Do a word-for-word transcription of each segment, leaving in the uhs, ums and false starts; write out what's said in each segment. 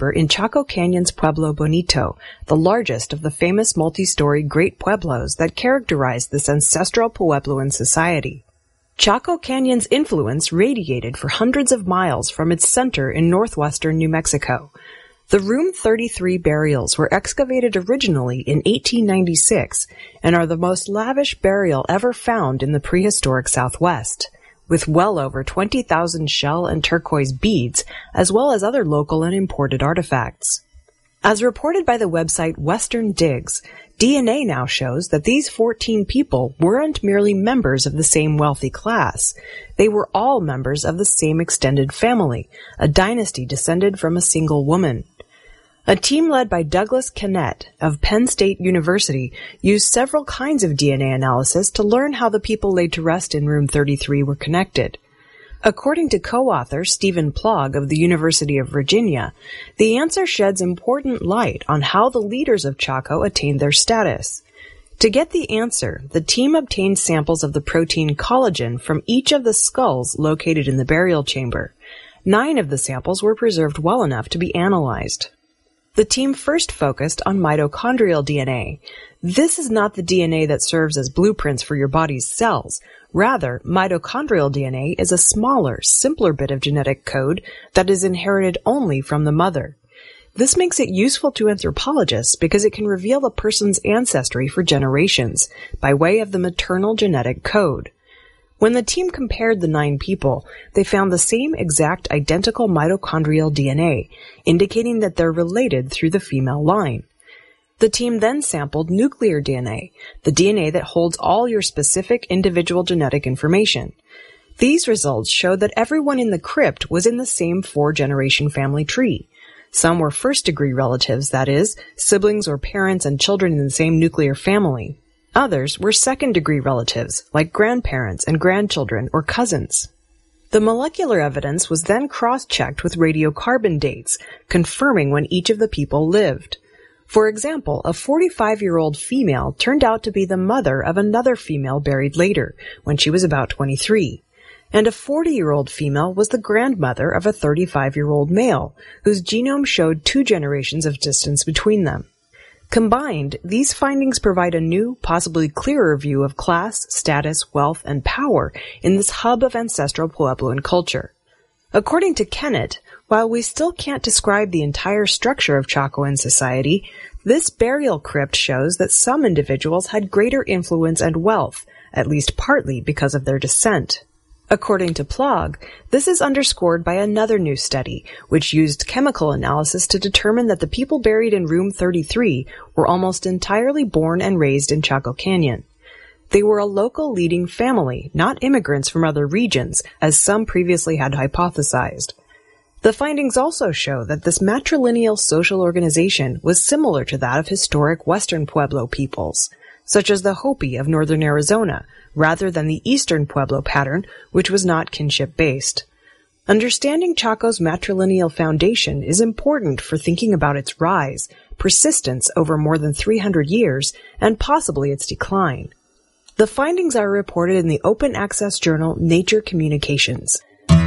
skyscraper in Chaco Canyon's Pueblo Bonito, the largest of the famous multi-story Great Pueblos that characterize this ancestral Puebloan society. Chaco Canyon's influence radiated for hundreds of miles from its center in northwestern New Mexico. The Room thirty-three burials were excavated originally in eighteen ninety-six and are the most lavish burial ever found in the prehistoric Southwest, with well over twenty thousand shell and turquoise beads, as well as other local and imported artifacts. As reported by the website Western Digs, D N A now shows that these fourteen people weren't merely members of the same wealthy class. They were all members of the same extended family, a dynasty descended from a single woman. A team led by Douglas Kennett of Penn State University used several kinds of D N A analysis to learn how the people laid to rest in Room thirty-three were connected. According to co-author Stephen Plogg of the University of Virginia, the answer sheds important light on how the leaders of Chaco attained their status. To get the answer, the team obtained samples of the protein collagen from each of the skulls located in the burial chamber. Nine of the samples were preserved well enough to be analyzed. The team first focused on mitochondrial D N A. This is not the D N A that serves as blueprints for your body's cells. Rather, mitochondrial D N A is a smaller, simpler bit of genetic code that is inherited only from the mother. This makes it useful to anthropologists because it can reveal a person's ancestry for generations by way of the maternal genetic code. When the team compared the nine people, they found the same exact identical mitochondrial D N A, indicating that they're related through the female line. The team then sampled nuclear D N A, the D N A that holds all your specific individual genetic information. These results showed that everyone in the crypt was in the same four-generation family tree. Some were first-degree relatives, that is, siblings or parents and children in the same nuclear family. Others were second-degree relatives, like grandparents and grandchildren or cousins. The molecular evidence was then cross-checked with radiocarbon dates, confirming when each of the people lived. For example, a forty-five-year-old female turned out to be the mother of another female buried later, when she was about twenty-three. And a forty-year-old female was the grandmother of a thirty-five-year-old male, whose genome showed two generations of distance between them. Combined, these findings provide a new, possibly clearer view of class, status, wealth, and power in this hub of ancestral Puebloan culture. According to Kennett, while we still can't describe the entire structure of Chacoan society, this burial crypt shows that some individuals had greater influence and wealth, at least partly because of their descent. According to Plogg, this is underscored by another new study, which used chemical analysis to determine that the people buried in Room thirty-three were almost entirely born and raised in Chaco Canyon. They were a local leading family, not immigrants from other regions, as some previously had hypothesized. The findings also show that this matrilineal social organization was similar to that of historic Western Pueblo peoples, such as the Hopi of northern Arizona, rather than the Eastern Pueblo pattern, which was not kinship-based. Understanding Chaco's matrilineal foundation is important for thinking about its rise, persistence over more than three hundred years, and possibly its decline. The findings are reported in the open-access journal Nature Communications.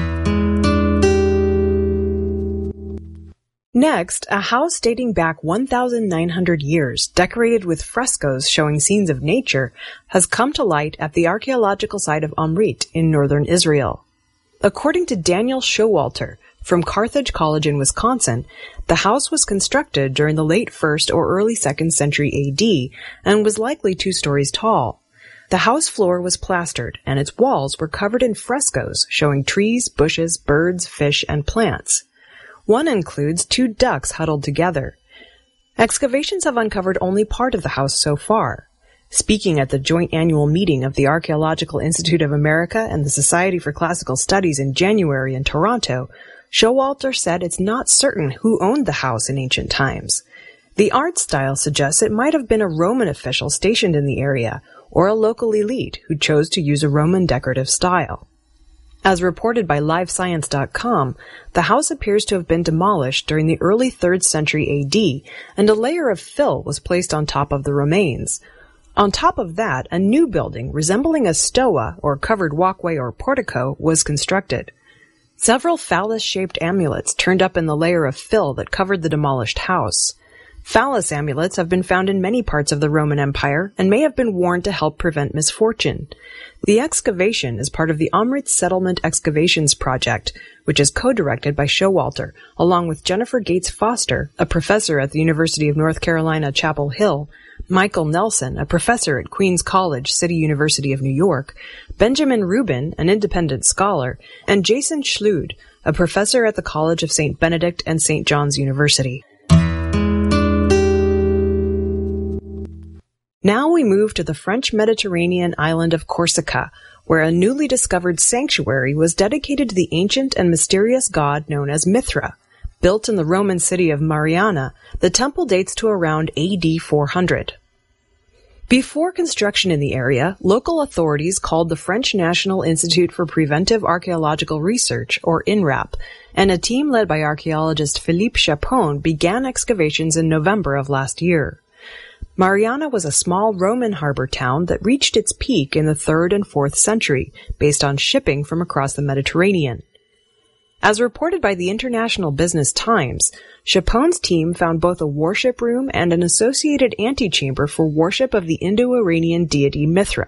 Next, a house dating back one thousand nine hundred years, decorated with frescoes showing scenes of nature, has come to light at the archaeological site of Omrit in northern Israel. According to Daniel Showalter from Carthage College in Wisconsin, the house was constructed during the late first or early second century A D and was likely two stories tall. The house floor was plastered, and its walls were covered in frescoes showing trees, bushes, birds, fish, and plants. One includes two ducks huddled together. Excavations have uncovered only part of the house so far. Speaking at the joint annual meeting of the Archaeological Institute of America and the Society for Classical Studies in January in Toronto, Showalter said it's not certain who owned the house in ancient times. The art style suggests it might have been a Roman official stationed in the area, or a local elite who chose to use a Roman decorative style. As reported by live science dot com, the house appears to have been demolished during the early third century A D, and a layer of fill was placed on top of the remains. On top of that, a new building resembling a stoa, or covered walkway or portico, was constructed. Several phallus-shaped amulets turned up in the layer of fill that covered the demolished house. Phallus amulets have been found in many parts of the Roman Empire and may have been worn to help prevent misfortune. The excavation is part of the Amrit Settlement Excavations Project, which is co-directed by Showalter, along with Jennifer Gates Foster, a professor at the University of North Carolina, Chapel Hill, Michael Nelson, a professor at Queens College, City University of New York, Benjamin Rubin, an independent scholar, and Jason Schlude, a professor at the College of Saint Benedict and Saint John's University. Now we move to the French Mediterranean island of Corsica, where a newly discovered sanctuary was dedicated to the ancient and mysterious god known as Mithra. Built in the Roman city of Mariana, the temple dates to around A D four hundred. Before construction in the area, local authorities called the French National Institute for Preventive Archaeological Research, or INRAP, and a team led by archaeologist Philippe Chapon began excavations in November of last year. Mariana was a small Roman harbor town that reached its peak in the third and fourth century, based on shipping from across the Mediterranean. As reported by the International Business Times, Chapon's team found both a worship room and an associated antechamber for worship of the Indo-Iranian deity Mithra.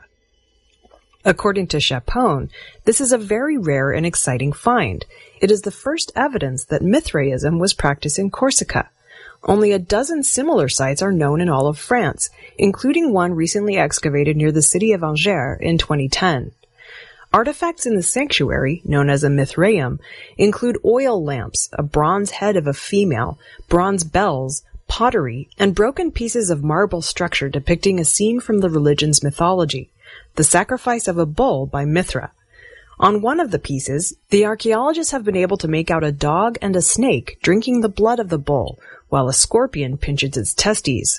According to Chapon, this is a very rare and exciting find. It is the first evidence that Mithraism was practiced in Corsica. Only a dozen similar sites are known in all of France, including one recently excavated near the city of Angers in twenty ten. Artifacts in the sanctuary, known as a Mithraeum, include oil lamps, a bronze head of a female, bronze bells, pottery, and broken pieces of marble structure depicting a scene from the religion's mythology, the sacrifice of a bull by Mithra. On one of the pieces, the archaeologists have been able to make out a dog and a snake drinking the blood of the bull, while a scorpion pinches its testes.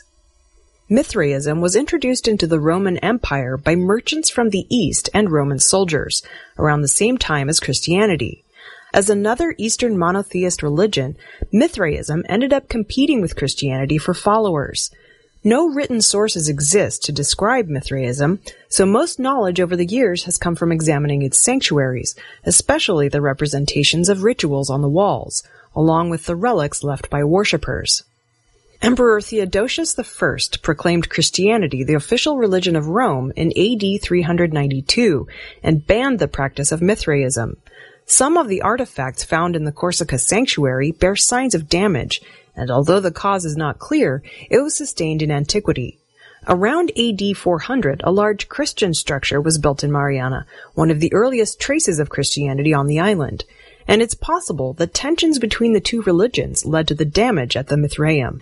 Mithraism was introduced into the Roman Empire by merchants from the East and Roman soldiers, around the same time as Christianity. As another Eastern monotheist religion, Mithraism ended up competing with Christianity for followers. No written sources exist to describe Mithraism, so most knowledge over the years has come from examining its sanctuaries, especially the representations of rituals on the walls, along with the relics left by worshippers. Emperor Theodosius the First proclaimed Christianity the official religion of Rome in A D three ninety-two and banned the practice of Mithraism. Some of the artifacts found in the Corsica sanctuary bear signs of damage, and although the cause is not clear, it was sustained in antiquity. Around A D four hundred, a large Christian structure was built in Mariana, one of the earliest traces of Christianity on the island, and it's possible that tensions between the two religions led to the damage at the Mithraeum.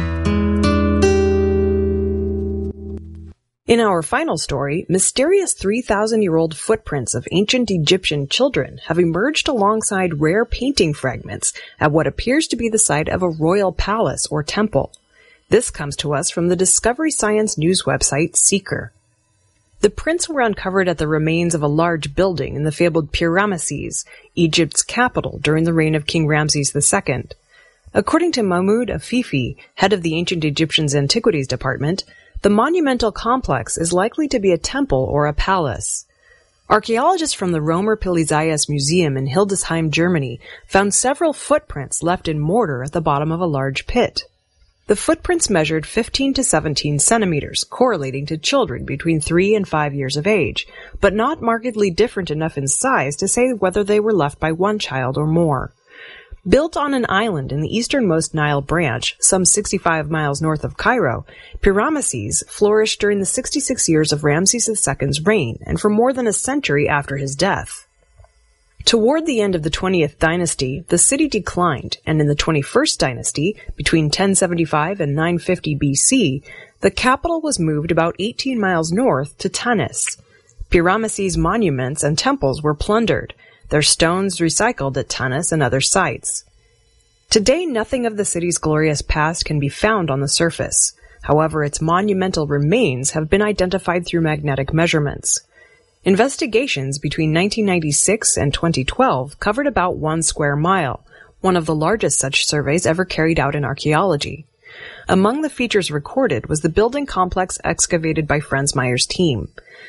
In our final story, mysterious three thousand year old footprints of ancient Egyptian children have emerged alongside rare painting fragments at what appears to be the site of a royal palace or temple. This comes to us from the Discovery Science news website Seeker. The prints were uncovered at the remains of a large building in the fabled Pir-Ramesses, Egypt's capital during the reign of King Ramses the Second. According to Mahmoud Afifi, head of the Ancient Egyptians Antiquities Department, the monumental complex is likely to be a temple or a palace. Archaeologists from the Romer Pili-Zayas Museum in Hildesheim, Germany, found several footprints left in mortar at the bottom of a large pit. The footprints measured fifteen to seventeen centimeters, correlating to children between three and five years of age, but not markedly different enough in size to say whether they were left by one child or more. Built on an island in the easternmost Nile branch, some sixty-five miles north of Cairo, Pir-Ramesses flourished during the sixty-six years of Ramses the Second's reign and for more than a century after his death. Toward the end of the twentieth dynasty, the city declined, and in the twenty-first dynasty, between ten seventy-five and nine fifty B C, the capital was moved about eighteen miles north to Tanis. Pir-Ramesses' monuments and temples were plundered, their stones recycled at Tanis and other sites. Today, nothing of the city's glorious past can be found on the surface. However, its monumental remains have been identified through magnetic measurements. Investigations between nineteen ninety-six and twenty twelve covered about one square mile, one of the largest such surveys ever carried out in archaeology. Among the features recorded was the building complex excavated by Frans Meyer's team.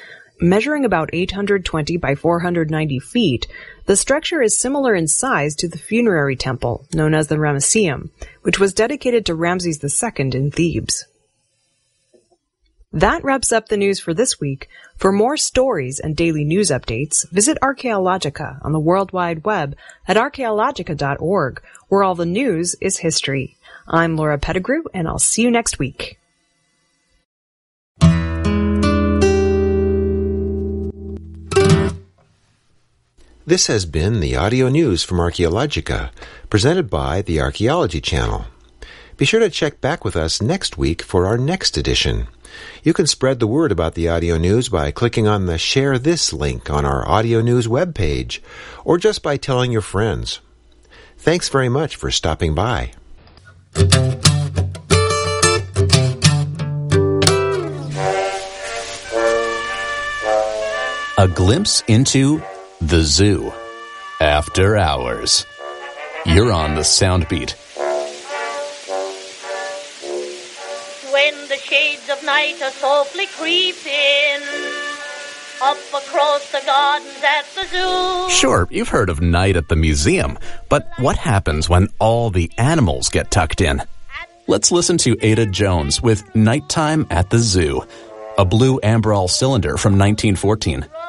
Measuring about eight hundred twenty by four hundred ninety feet, the structure is similar in size to the funerary temple, known as the Ramesseum, which was dedicated to Ramses the Second in Thebes. That wraps up the news for this week. For more stories and daily news updates, visit Archaeologica on the World Wide Web at archaeologica dot org, where all the news is history. I'm Laura Pettigrew, and I'll see you next week. This has been the audio news from Archaeologica, presented by the Archaeology Channel. Be sure to check back with us next week for our next edition. You can spread the word about the audio news by clicking on the Share This link on our audio news webpage, or just by telling your friends. Thanks very much for stopping by. A glimpse into the zoo. After hours. You're on the Soundbeat. When the shades of night are softly creeping up across the gardens at the zoo. Sure, you've heard of night at the museum, but what happens when all the animals get tucked in? Let's listen to Ada Jones with Nighttime at the Zoo, a blue Ambrol cylinder from nineteen fourteen.